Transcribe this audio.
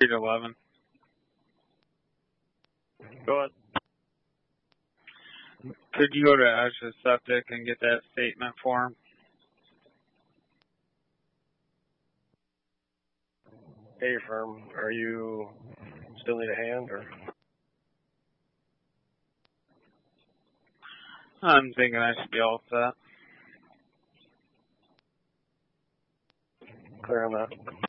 Street 11. Go ahead. Could you go to Ash's Septic and get that statement form? Hey, firm, are you still need a hand, or? I'm thinking I should be all set. Clear on that.